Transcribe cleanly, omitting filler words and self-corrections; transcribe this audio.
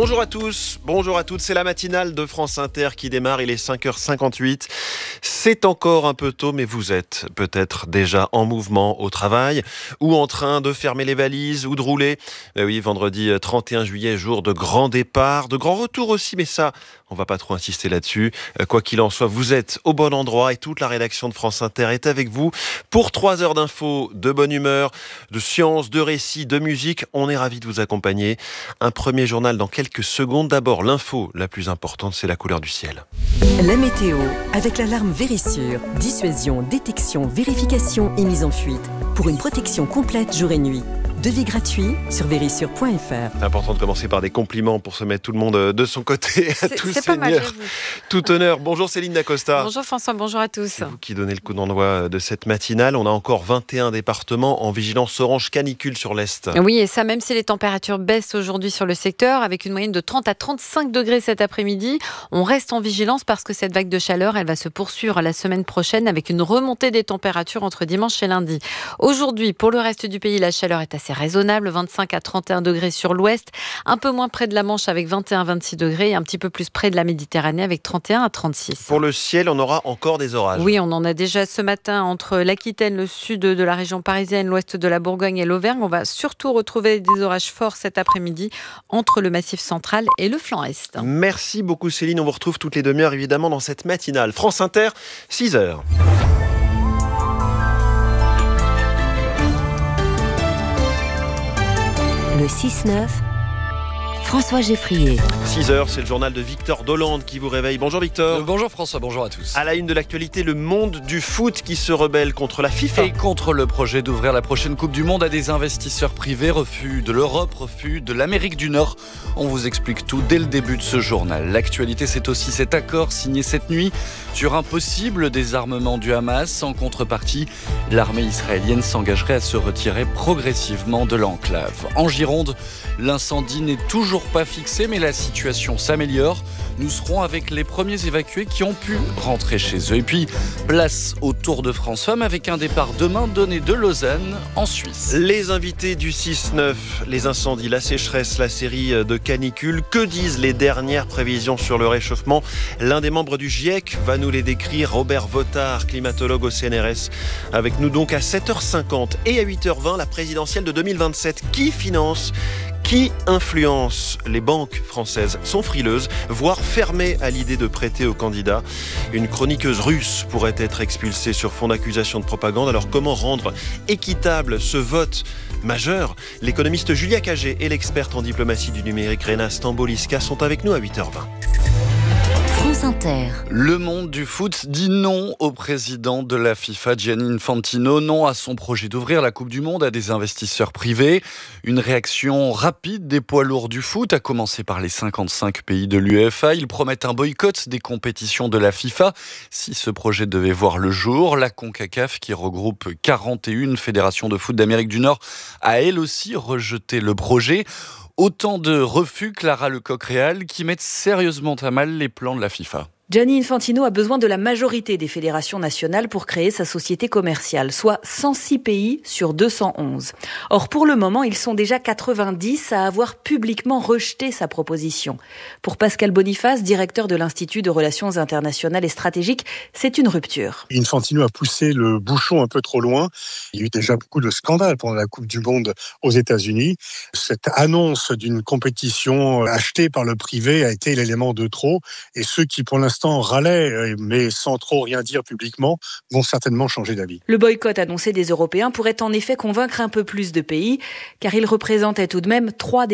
Bonjour à tous, bonjour à toutes, c'est la matinale de France Inter qui démarre, il est 5h58. C'est encore un peu tôt, mais vous êtes peut-être déjà en mouvement au travail ou en train de fermer les valises ou de rouler. Oui, vendredi 31 juillet, jour de grand départ, de grand retour aussi, mais ça, on va pas trop insister là-dessus. Quoi qu'il en soit, vous êtes au bon endroit et toute la rédaction de France Inter est avec vous pour 3 heures d'infos, de bonne humeur, de science, de récits, de musique. On est ravis de vous accompagner. Un premier journal dans quelques secondes. D'abord, l'info la plus importante, c'est la couleur du ciel. La météo, avec l'alarme Vérissure. Dissuasion, détection, vérification et mise en fuite. Pour une protection complète jour et nuit. Devis gratuit sur vérissure.fr. C'est important de commencer par des compliments pour se mettre tout le monde de son côté. À tous c'est pas mal, seigneurs, j'avoue. tout honneur. Bonjour Céline Dacosta. Bonjour François, bonjour à tous. C'est vous qui donnez le coup d'envoi de cette matinale. On a encore 21 départements en vigilance orange canicule sur l'Est. Oui, et ça même si les températures baissent aujourd'hui sur le secteur, avec une moyenne de 30 à 35 degrés cet après-midi, on reste en vigilance parce que cette vague de chaleur, elle va se poursuivre la semaine prochaine avec une remontée des températures entre dimanche et lundi. Aujourd'hui, pour le reste du pays, la chaleur est assez raisonnable, 25 à 31 degrés sur l'ouest, un peu moins près de la Manche avec 21 à 26 degrés et un petit peu plus près de la Méditerranée avec 31 à 36. Pour le ciel, on aura encore des orages. Oui, on en a déjà ce matin entre l'Aquitaine, le sud de la région parisienne, l'ouest de la Bourgogne et l'Auvergne. On va surtout retrouver des orages forts cet après-midi entre le Massif central et le flanc est. Merci beaucoup Céline, on vous retrouve toutes les demi-heures évidemment dans cette matinale. France Inter, 6h. Le 6-9, François Geffrier. 6h, c'est le journal de Victor Dolande qui vous réveille. Bonjour Victor. Bonjour François, bonjour à tous. À la une de l'actualité, le monde du foot qui se rebelle contre la FIFA. Et contre le projet d'ouvrir la prochaine Coupe du Monde à des investisseurs privés, refus de l'Europe, refus de l'Amérique du Nord. On vous explique tout dès le début de ce journal. L'actualité, c'est aussi cet accord signé cette nuit sur un possible désarmement du Hamas. En contrepartie, l'armée israélienne s'engagerait à se retirer progressivement de l'enclave. En Gironde, l'incendie n'est toujours pas fixé, mais la situation s'améliore. Nous serons avec les premiers évacués qui ont pu rentrer chez eux. Et puis, place au Tour de France Femmes avec un départ demain donné de Lausanne en Suisse. Les invités du 6-9, les incendies, la sécheresse, la série de canicules. Que disent les dernières prévisions sur le réchauffement? L'un des membres du GIEC va nous les décrire, Robert Votard, climatologue au CNRS. Avec nous donc à 7h50 et à 8h20, la présidentielle de 2027. Qui finance ? Qui influence? Les banques françaises sont frileuses, voire fermées à l'idée de prêter aux candidats. Une chroniqueuse russe pourrait être expulsée sur fond d'accusation de propagande. Alors comment rendre équitable ce vote majeur? L'économiste Julia Cagé et l'experte en diplomatie du numérique Rena Stamboliska sont avec nous à 8h20. France Inter. Le monde du foot dit non au président de la FIFA, Gianni Infantino, non à son projet d'ouvrir la Coupe du Monde à des investisseurs privés. Une réaction rapide des poids lourds du foot, à commencer par les 55 pays de l'UEFA. Ils promettent un boycott des compétitions de la FIFA si ce projet devait voir le jour. La CONCACAF, qui regroupe 41 fédérations de foot d'Amérique du Nord, a elle aussi rejeté le projet. Autant de refus, Clara Lecoq-Réal, qui mettent sérieusement à mal les plans de la FIFA. Gianni Infantino a besoin de la majorité des fédérations nationales pour créer sa société commerciale, soit 106 pays sur 211. Or, pour le moment, ils sont déjà 90 à avoir publiquement rejeté sa proposition. Pour Pascal Boniface, directeur de l'Institut de Relations internationales et stratégiques, c'est une rupture. Infantino a poussé le bouchon un peu trop loin. Il y a eu déjà beaucoup de scandales pendant la Coupe du Monde aux États-Unis. Cette annonce d'une compétition achetée par le privé a été l'élément de trop. Et ceux qui, pour l'instant, râlaient, mais sans trop rien dire publiquement, vont certainement changer d'avis. Le boycott annoncé des Européens pourrait en effet convaincre un peu plus de pays, car il représentait tout de même 3 des